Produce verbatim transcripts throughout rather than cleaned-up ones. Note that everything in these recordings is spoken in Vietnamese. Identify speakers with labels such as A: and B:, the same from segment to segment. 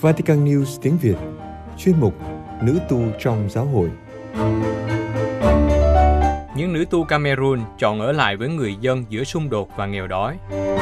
A: Vatican News tiếng Việt, chuyên mục Nữ tu trong giáo hội.
B: Những nữ tu Cameroon chọn ở lại với người dân giữa xung đột và nghèo đói.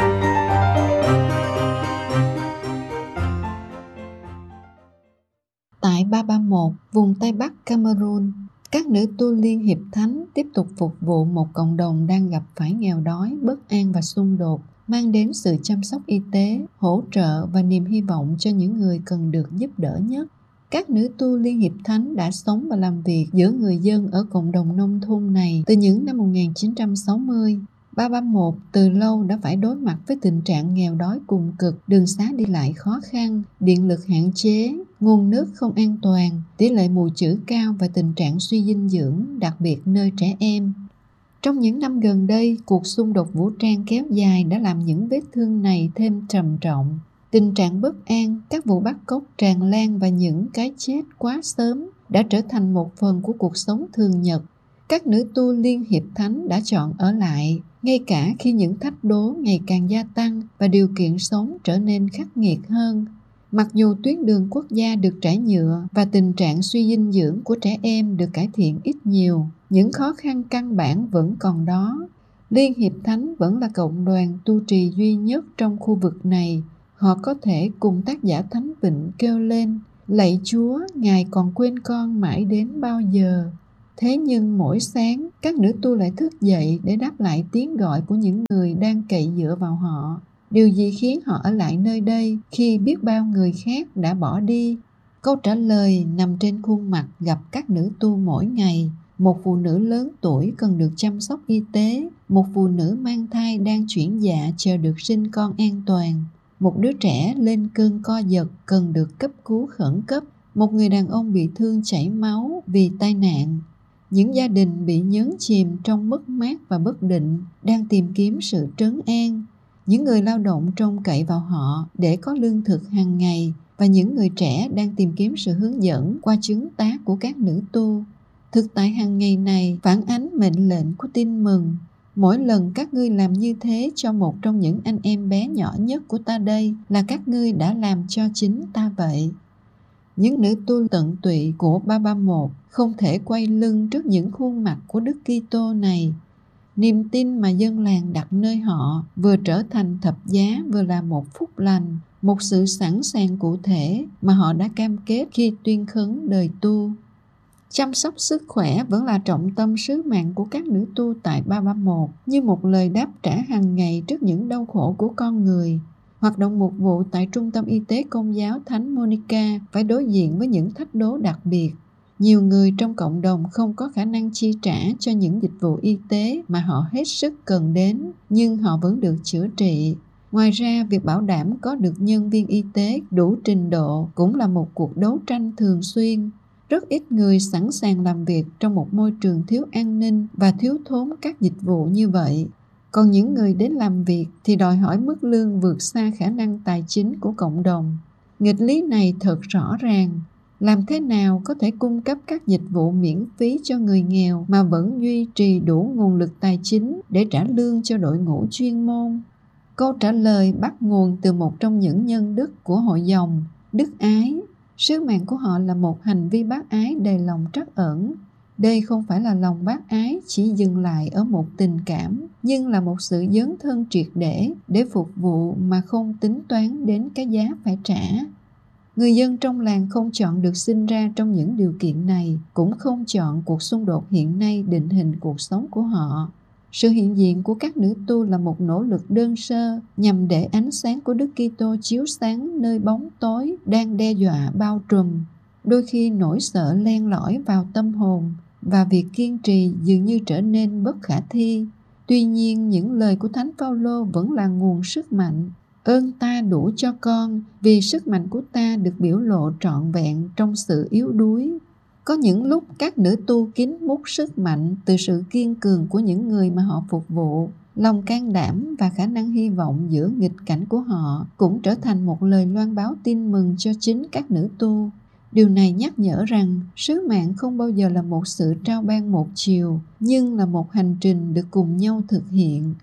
C: Tại ba ba mốt, vùng Tây Bắc Cameroon, các nữ tu Liên Hiệp Thánh tiếp tục phục vụ một cộng đồng đang gặp phải nghèo đói, bất an và xung đột, mang đến sự chăm sóc y tế, hỗ trợ và niềm hy vọng cho những người cần được giúp đỡ nhất. Các nữ tu Liên Hiệp Thánh đã sống và làm việc giữa người dân ở cộng đồng nông thôn này từ những năm một nghìn chín trăm sáu mươi. ba ba mốt từ lâu đã phải đối mặt với tình trạng nghèo đói cùng cực, đường xá đi lại khó khăn, điện lực hạn chế, nguồn nước không an toàn, tỷ lệ mù chữ cao và tình trạng suy dinh dưỡng, đặc biệt nơi trẻ em. Trong những năm gần đây, cuộc xung đột vũ trang kéo dài đã làm những vết thương này thêm trầm trọng. Tình trạng bất an, các vụ bắt cóc tràn lan và những cái chết quá sớm đã trở thành một phần của cuộc sống thường nhật. Các nữ tu Liên Hiệp Thánh đã chọn ở lại, ngay cả khi những thách đố ngày càng gia tăng và điều kiện sống trở nên khắc nghiệt hơn. Mặc dù tuyến đường quốc gia được trải nhựa và tình trạng suy dinh dưỡng của trẻ em được cải thiện ít nhiều, những khó khăn căn bản vẫn còn đó. Liên Hiệp Thánh vẫn là cộng đoàn tu trì duy nhất trong khu vực này. Họ có thể cùng tác giả Thánh Vịnh kêu lên: lạy Chúa, Ngài còn quên con mãi đến bao giờ? Thế nhưng mỗi sáng, các nữ tu lại thức dậy để đáp lại tiếng gọi của những người đang cậy dựa vào họ. Điều gì khiến họ ở lại nơi đây khi biết bao người khác đã bỏ đi? Câu trả lời nằm trên khuôn mặt gặp các nữ tu mỗi ngày. Một phụ nữ lớn tuổi cần được chăm sóc y tế, một phụ nữ mang thai đang chuyển dạ chờ được sinh con an toàn, một đứa trẻ lên cơn co giật cần được cấp cứu khẩn cấp, một người đàn ông bị thương chảy máu vì tai nạn. Những gia đình bị nhấn chìm trong mất mát và bất định đang tìm kiếm sự trấn an. Những người lao động trông cậy vào họ để có lương thực hàng ngày và những người trẻ đang tìm kiếm sự hướng dẫn qua chứng tá của các nữ tu. Thực tại hàng ngày này phản ánh mệnh lệnh của tin mừng. Mỗi lần các ngươi làm như thế cho một trong những anh em bé nhỏ nhất của ta đây là các ngươi đã làm cho chính ta vậy. Những nữ tu tận tụy của ba ba mốt không thể quay lưng trước những khuôn mặt của Đức Kitô này. Niềm tin mà dân làng đặt nơi họ vừa trở thành thập giá vừa là một phúc lành, một sự sẵn sàng cụ thể mà họ đã cam kết khi tuyên khấn đời tu. Chăm sóc sức khỏe vẫn là trọng tâm sứ mạng của các nữ tu tại ba ba mốt, như một lời đáp trả hàng ngày trước những đau khổ của con người. Hoạt động mục vụ tại Trung tâm Y tế Công giáo Thánh Monica phải đối diện với những thách đố đặc biệt. Nhiều người trong cộng đồng không có khả năng chi trả cho những dịch vụ y tế mà họ hết sức cần đến, nhưng họ vẫn được chữa trị. Ngoài ra, việc bảo đảm có được nhân viên y tế đủ trình độ cũng là một cuộc đấu tranh thường xuyên. Rất ít người sẵn sàng làm việc trong một môi trường thiếu an ninh và thiếu thốn các dịch vụ như vậy. Còn những người đến làm việc thì đòi hỏi mức lương vượt xa khả năng tài chính của cộng đồng. Nghịch lý này thật rõ ràng. Làm thế nào có thể cung cấp các dịch vụ miễn phí cho người nghèo mà vẫn duy trì đủ nguồn lực tài chính để trả lương cho đội ngũ chuyên môn? Câu trả lời bắt nguồn từ một trong những nhân đức của hội dòng, đức ái. Sứ mạng của họ là một hành vi bác ái đầy lòng trắc ẩn. Đây không phải là lòng bác ái chỉ dừng lại ở một tình cảm, nhưng là một sự dấn thân triệt để để phục vụ mà không tính toán đến cái giá phải trả. Người dân trong làng không chọn được sinh ra trong những điều kiện này, cũng không chọn cuộc xung đột hiện nay định hình cuộc sống của họ. Sự hiện diện của các nữ tu là một nỗ lực đơn sơ nhằm để ánh sáng của Đức Kitô chiếu sáng nơi bóng tối đang đe dọa bao trùm. Đôi khi nỗi sợ len lỏi vào tâm hồn và việc kiên trì dường như trở nên bất khả thi. Tuy nhiên, những lời của Thánh Phaolô vẫn là nguồn sức mạnh. Ơn ta đủ cho con, vì sức mạnh của ta được biểu lộ trọn vẹn trong sự yếu đuối. Có những lúc các nữ tu kín mút sức mạnh từ sự kiên cường của những người mà họ phục vụ. Lòng can đảm và khả năng hy vọng giữa nghịch cảnh của họ cũng trở thành một lời loan báo tin mừng cho chính các nữ tu. Điều này nhắc nhở rằng sứ mạng không bao giờ là một sự trao ban một chiều, nhưng là một hành trình được cùng nhau thực hiện.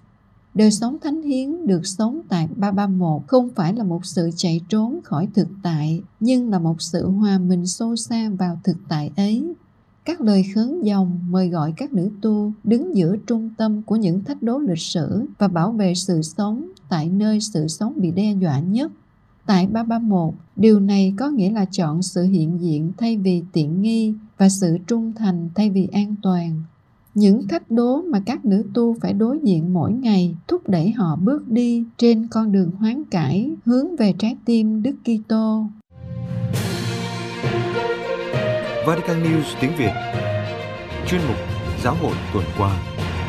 C: Đời sống thánh hiến được sống tại ba ba mốt không phải là một sự chạy trốn khỏi thực tại, nhưng là một sự hòa mình sâu xa vào thực tại ấy. Các lời khấn dòng mời gọi các nữ tu đứng giữa trung tâm của những thách đố lịch sử và bảo vệ sự sống tại nơi sự sống bị đe dọa nhất. Tại ba ba mốt, điều này có nghĩa là chọn sự hiện diện thay vì tiện nghi và sự trung thành thay vì an toàn. Những thách đố mà các nữ tu phải đối diện mỗi ngày thúc đẩy họ bước đi trên con đường hoán cải hướng về trái tim Đức Kitô.
A: Vatican News tiếng Việt. Chuyên mục Giáo hội tuần qua.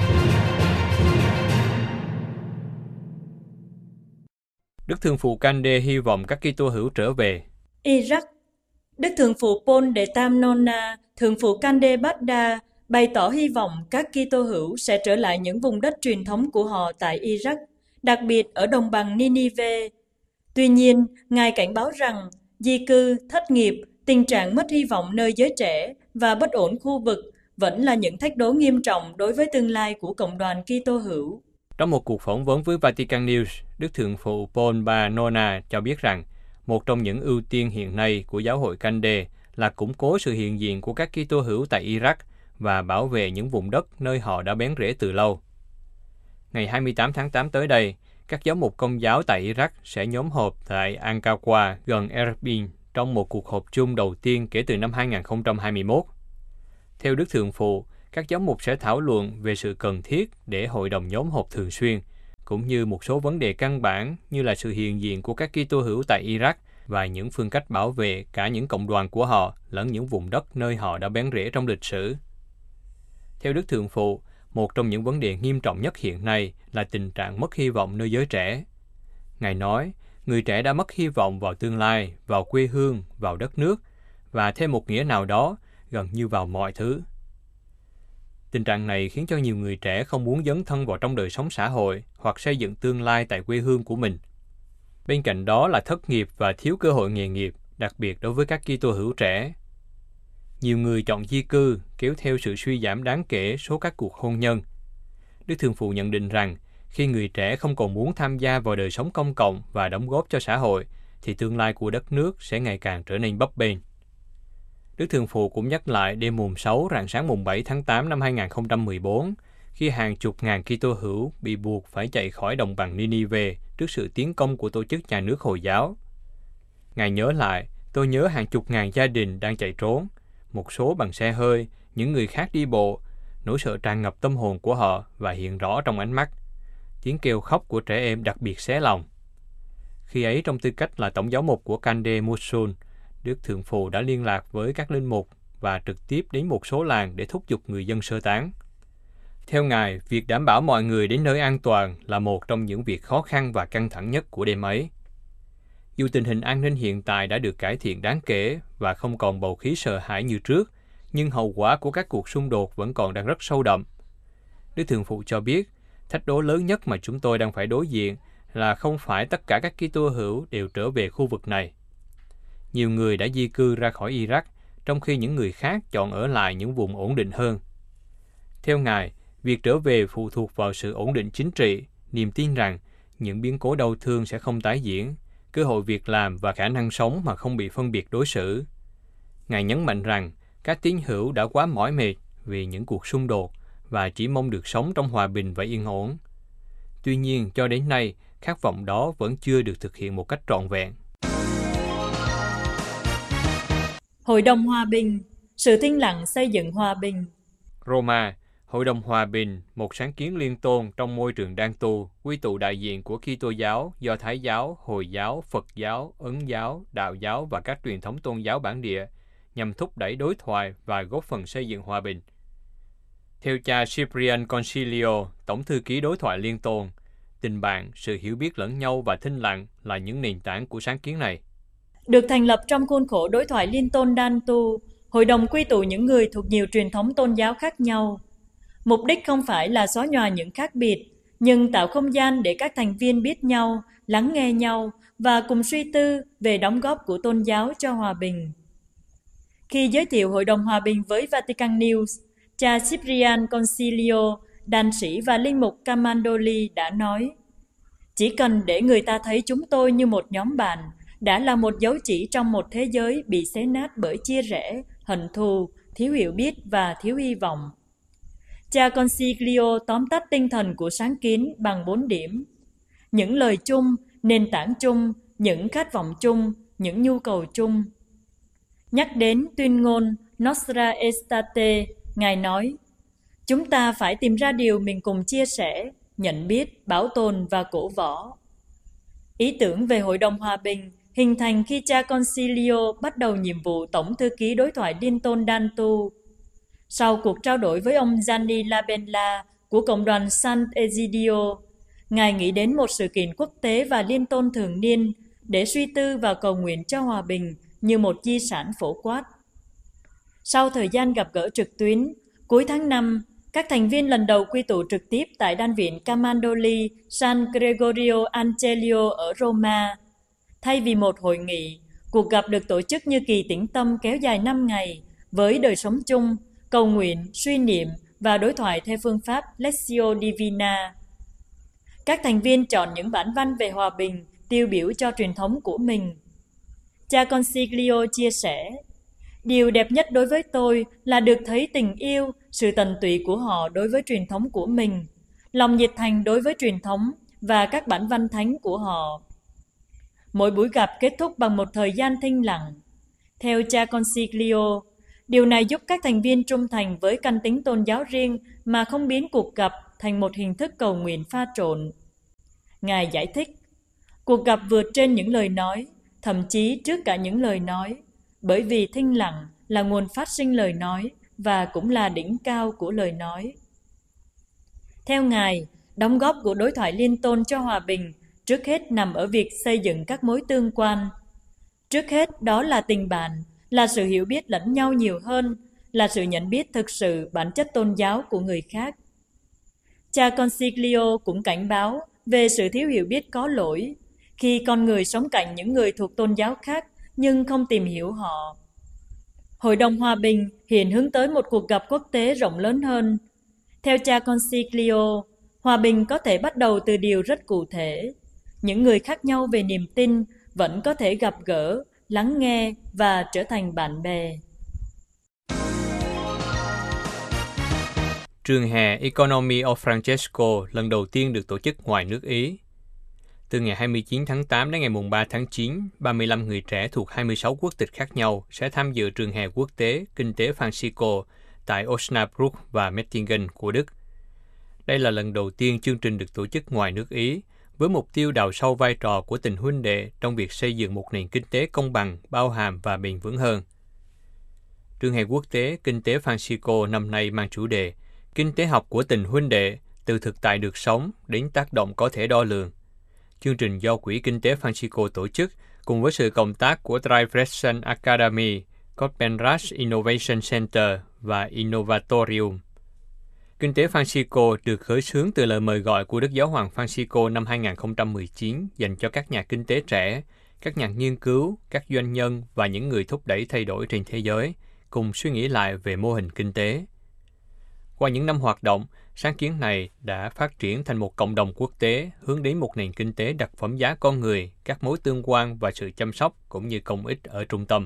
B: Đức Thường phụ Cande hy vọng các Kitô hữu trở về.
D: Iraq. Đức Thường phụ Paul de Tam Nona, Thường phụ Cande Baghdad bày tỏ hy vọng các Kitô hữu sẽ trở lại những vùng đất truyền thống của họ tại Iraq, đặc biệt ở đồng bằng Ninive. Tuy nhiên, Ngài cảnh báo rằng di cư, thất nghiệp, tình trạng mất hy vọng nơi giới trẻ và bất ổn khu vực vẫn là những thách đố nghiêm trọng đối với tương lai của cộng đoàn Kitô hữu.
B: Trong một cuộc phỏng vấn với Vatican News, Đức Thượng phụ Paul ba Nona cho biết rằng một trong những ưu tiên hiện nay của giáo hội Cande là củng cố sự hiện diện của các Kitô hữu tại Iraq và bảo vệ những vùng đất nơi họ đã bén rễ từ lâu. Ngày hai mươi tám tháng tám tới đây, các giáo mục Công giáo tại Iraq sẽ nhóm họp tại Ankawa gần Erbil trong một cuộc họp chung đầu tiên kể từ năm hai nghìn không trăm hai mươi mốt. Theo Đức Thượng phụ, các giáo mục sẽ thảo luận về sự cần thiết để hội đồng nhóm họp thường xuyên, cũng như một số vấn đề căn bản như là sự hiện diện của các Kitô hữu tại Iraq và những phương cách bảo vệ cả những cộng đoàn của họ lẫn những vùng đất nơi họ đã bén rễ trong lịch sử. Theo Đức Thượng phụ, một trong những vấn đề nghiêm trọng nhất hiện nay là tình trạng mất hy vọng nơi giới trẻ. Ngài nói, người trẻ đã mất hy vọng vào tương lai, vào quê hương, vào đất nước, và thêm một nghĩa nào đó, gần như vào mọi thứ. Tình trạng này khiến cho nhiều người trẻ không muốn dấn thân vào trong đời sống xã hội hoặc xây dựng tương lai tại quê hương của mình. Bên cạnh đó là thất nghiệp và thiếu cơ hội nghề nghiệp, đặc biệt đối với các Kitô hữu trẻ. Nhiều người chọn di cư, kéo theo sự suy giảm đáng kể số các cuộc hôn nhân. Đức Thường phụ nhận định rằng, khi người trẻ không còn muốn tham gia vào đời sống công cộng và đóng góp cho xã hội, thì tương lai của đất nước sẽ ngày càng trở nên bấp bênh. Đức Thường phụ cũng nhắc lại đêm mùng sáu rạng sáng mùng bảy tháng tám năm hai nghìn không trăm mười bốn, khi hàng chục ngàn Kitô hữu bị buộc phải chạy khỏi đồng bằng Ninive trước sự tiến công của tổ chức nhà nước Hồi giáo. Ngài nhớ lại, tôi nhớ hàng chục ngàn gia đình đang chạy trốn, một số bằng xe hơi, những người khác đi bộ, nỗi sợ tràn ngập tâm hồn của họ và hiện rõ trong ánh mắt. Tiếng kêu khóc của trẻ em đặc biệt xé lòng. Khi ấy, trong tư cách là tổng giáo mục của Cande Mosul, Đức Thượng phụ đã liên lạc với các linh mục và trực tiếp đến một số làng để thúc giục người dân sơ tán. Theo Ngài, việc đảm bảo mọi người đến nơi an toàn là một trong những việc khó khăn và căng thẳng nhất của đêm ấy. Dù tình hình an ninh hiện tại đã được cải thiện đáng kể và không còn bầu khí sợ hãi như trước, nhưng hậu quả của các cuộc xung đột vẫn còn đang rất sâu đậm. Đức Thượng phụ cho biết, thách đố lớn nhất mà chúng tôi đang phải đối diện là không phải tất cả các Kitô hữu đều trở về khu vực này. Nhiều người đã di cư ra khỏi Iraq, trong khi những người khác chọn ở lại những vùng ổn định hơn. Theo Ngài, việc trở về phụ thuộc vào sự ổn định chính trị, niềm tin rằng những biến cố đau thương sẽ không tái diễn, cơ hội việc làm và khả năng sống mà không bị phân biệt đối xử. Ngài nhấn mạnh rằng các tín hữu đã quá mỏi mệt vì những cuộc xung đột và chỉ mong được sống trong hòa bình và yên ổn. Tuy nhiên, cho đến nay, khát vọng đó vẫn chưa được thực hiện một cách trọn vẹn.
D: Hội đồng Hòa bình, sự thinh lặng xây dựng hòa bình.
B: Roma, Hội đồng Hòa bình, một sáng kiến liên tôn trong môi trường đan tu, quy tụ đại diện của Kitô giáo, Do Thái giáo, Hồi giáo, Phật giáo, Ấn giáo, Đạo giáo và các truyền thống tôn giáo bản địa, nhằm thúc đẩy đối thoại và góp phần xây dựng hòa bình. Theo cha Cyprian Concilio, Tổng thư ký đối thoại liên tôn, tình bạn, sự hiểu biết lẫn nhau và thinh lặng là những nền tảng của sáng kiến này.
D: Được thành lập trong khuôn khổ đối thoại liên tôn đan tu, hội đồng quy tụ những người thuộc nhiều truyền thống tôn giáo khác nhau. Mục đích không phải là xóa nhòa những khác biệt, nhưng tạo không gian để các thành viên biết nhau, lắng nghe nhau và cùng suy tư về đóng góp của tôn giáo cho hòa bình. Khi giới thiệu Hội đồng Hòa bình với Vatican News, cha Cyprian Concilio đàn sĩ và linh mục Camaldoli đã nói, chỉ cần để người ta thấy chúng tôi như một nhóm bạn đã là một dấu chỉ trong một thế giới bị xé nát bởi chia rẽ, hận thù, thiếu hiểu biết và thiếu hy vọng. Cha Consiglio tóm tắt tinh thần của sáng kiến bằng bốn điểm: những lời chung, nền tảng chung, những khát vọng chung, những nhu cầu chung. Nhắc đến tuyên ngôn Nostra Aetate, Ngài nói, chúng ta phải tìm ra điều mình cùng chia sẻ, nhận biết, bảo tồn và cổ võ. Ý tưởng về Hội đồng Hòa bình hình thành khi cha Concilio bắt đầu nhiệm vụ Tổng thư ký đối thoại Liên tôn Dantu. Sau cuộc trao đổi với ông Gianni Labella của Cộng đoàn San Egidio, Ngài nghĩ đến một sự kiện quốc tế và liên tôn thường niên để suy tư và cầu nguyện cho hòa bình như một di sản phổ quát. Sau thời gian gặp gỡ trực tuyến, cuối tháng năm, các thành viên lần đầu quy tụ trực tiếp tại Đan viện Camaldoli San Gregorio Angelio ở Roma. Thay vì một hội nghị, cuộc gặp được tổ chức như kỳ tĩnh tâm kéo dài năm ngày với đời sống chung, cầu nguyện, suy niệm và đối thoại theo phương pháp Lectio Divina. Các thành viên chọn những bản văn về hòa bình tiêu biểu cho truyền thống của mình. Cha Consiglio chia sẻ, điều đẹp nhất đối với tôi là được thấy tình yêu, sự tận tụy của họ đối với truyền thống của mình, lòng nhiệt thành đối với truyền thống và các bản văn thánh của họ. Mỗi buổi gặp kết thúc bằng một thời gian thinh lặng. Theo cha Consiglio, điều này giúp các thành viên trung thành với căn tính tôn giáo riêng mà không biến cuộc gặp thành một hình thức cầu nguyện pha trộn. Ngài giải thích, cuộc gặp vượt trên những lời nói, thậm chí trước cả những lời nói, bởi vì thinh lặng là nguồn phát sinh lời nói và cũng là đỉnh cao của lời nói. Theo Ngài, đóng góp của đối thoại liên tôn cho hòa bình trước hết nằm ở việc xây dựng các mối tương quan. Trước hết đó là tình bạn, là sự hiểu biết lẫn nhau nhiều hơn, là sự nhận biết thực sự bản chất tôn giáo của người khác. Cha Consiglio cũng cảnh báo về sự thiếu hiểu biết có lỗi khi con người sống cạnh những người thuộc tôn giáo khác nhưng không tìm hiểu họ. Hội đồng Hòa bình hiện hướng tới một cuộc gặp quốc tế rộng lớn hơn. Theo cha Consiglio, hòa bình có thể bắt đầu từ điều rất cụ thể. Những người khác nhau về niềm tin vẫn có thể gặp gỡ, lắng nghe và trở thành bạn bè.
B: Trường hè Economy of Francesco lần đầu tiên được tổ chức ngoài nước Ý. Từ ngày hai mươi chín tháng tám đến ngày ba tháng chín, ba mươi lăm người trẻ thuộc hai mươi sáu quốc tịch khác nhau sẽ tham dự trường hè quốc tế Kinh tế Francisco tại Osnabrück và Mettingen của Đức. Đây là lần đầu tiên chương trình được tổ chức ngoài nước Ý, với mục tiêu đào sâu vai trò của tình huynh đệ trong việc xây dựng một nền kinh tế công bằng, bao hàm và bền vững hơn. Trường hè quốc tế Kinh tế Francisco năm nay mang chủ đề Kinh tế học của tình huynh đệ, từ thực tại được sống đến tác động có thể đo lường. Chương trình do Quỹ Kinh tế Francisco tổ chức cùng với sự cộng tác của Dreifelsen Academy, Copenhagen Innovation Center và Innovatorium. Kinh tế Francisco được khởi xướng từ lời mời gọi của Đức Giáo hoàng Francisco năm hai không một chín dành cho các nhà kinh tế trẻ, các nhà nghiên cứu, các doanh nhân và những người thúc đẩy thay đổi trên thế giới, cùng suy nghĩ lại về mô hình kinh tế. Qua những năm hoạt động, sáng kiến này đã phát triển thành một cộng đồng quốc tế hướng đến một nền kinh tế đặt phẩm giá con người, các mối tương quan và sự chăm sóc cũng như công ích ở trung tâm.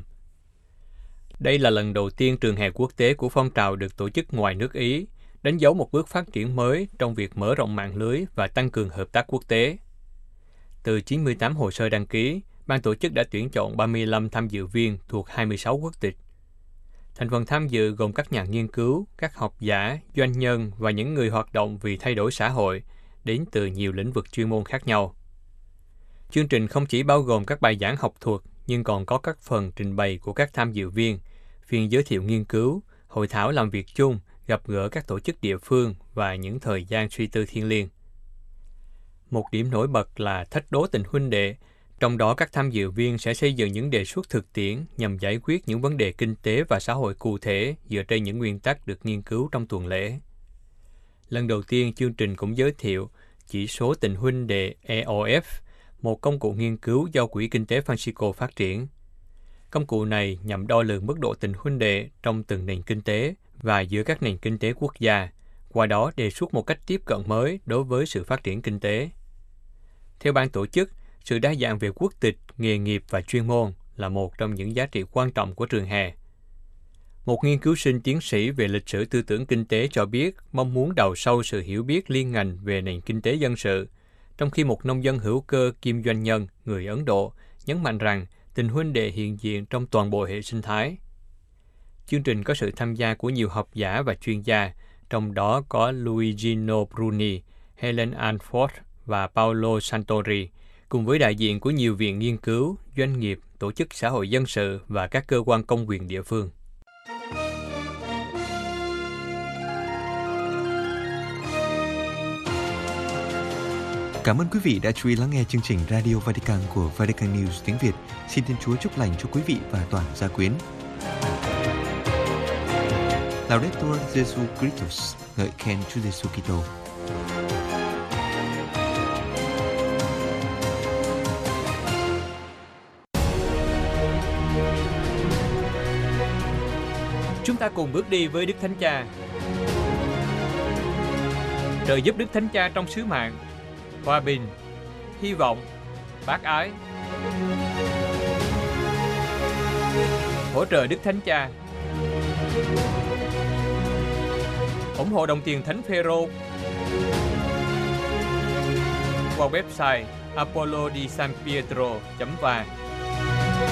B: Đây là lần đầu tiên trường hè quốc tế của phong trào được tổ chức ngoài nước Ý, đánh dấu một bước phát triển mới trong việc mở rộng mạng lưới và tăng cường hợp tác quốc tế. Từ chín mươi tám hồ sơ đăng ký, ban tổ chức đã tuyển chọn ba mươi lăm tham dự viên thuộc hai mươi sáu quốc tịch. Thành phần tham dự gồm các nhà nghiên cứu, các học giả, doanh nhân và những người hoạt động vì thay đổi xã hội đến từ nhiều lĩnh vực chuyên môn khác nhau. Chương trình không chỉ bao gồm các bài giảng học thuật, nhưng còn có các phần trình bày của các tham dự viên, phiên giới thiệu nghiên cứu, hội thảo làm việc chung, gặp gỡ các tổ chức địa phương và những thời gian suy tư thiêng liêng. Một điểm nổi bật là thách đố tình huynh đệ, trong đó các tham dự viên sẽ xây dựng những đề xuất thực tiễn nhằm giải quyết những vấn đề kinh tế và xã hội cụ thể dựa trên những nguyên tắc được nghiên cứu trong tuần lễ. Lần đầu tiên, chương trình cũng giới thiệu chỉ số tình huynh đệ E O F, một công cụ nghiên cứu do Quỹ Kinh tế Francisco phát triển. Công cụ này nhằm đo lường mức độ tình huynh đệ trong từng nền kinh tế và giữa các nền kinh tế quốc gia qua đó đề xuất một cách tiếp cận mới đối với sự phát triển kinh tế. Theo ban tổ chức, sự đa dạng về quốc tịch, nghề nghiệp và chuyên môn là một trong những giá trị quan trọng của trường hè. Một nghiên cứu sinh tiến sĩ về lịch sử tư tưởng kinh tế cho biết mong muốn đào sâu sự hiểu biết liên ngành về nền kinh tế dân sự, trong khi một nông dân hữu cơ kiêm doanh nhân người Ấn Độ nhấn mạnh rằng tình huynh đệ hiện diện trong toàn bộ hệ sinh thái. Chương trình có sự tham gia của nhiều học giả và chuyên gia, trong đó có Luigino Bruni, Helen Anford và Paolo Santori, cùng với đại diện của nhiều viện nghiên cứu, doanh nghiệp, tổ chức xã hội dân sự và các cơ quan công quyền địa phương.
A: Cảm ơn quý vị đã chú ý lắng nghe chương trình Radio Vatican của Vatican News tiếng Việt. Xin Thiên Chúa chúc lành cho quý vị và toàn gia quyến. Laudetur Jesu Christus, ngợi khen Chúa Giêsu Kitô.
B: Chúng ta cùng bước đi với Đức Thánh Cha. Trợ giúp Đức Thánh Cha trong sứ mạng, hòa bình, hy vọng, bác ái. Hỗ trợ Đức Thánh Cha. Ủng hộ đồng tiền Thánh Phêrô qua website apollo di san pietro chấm va.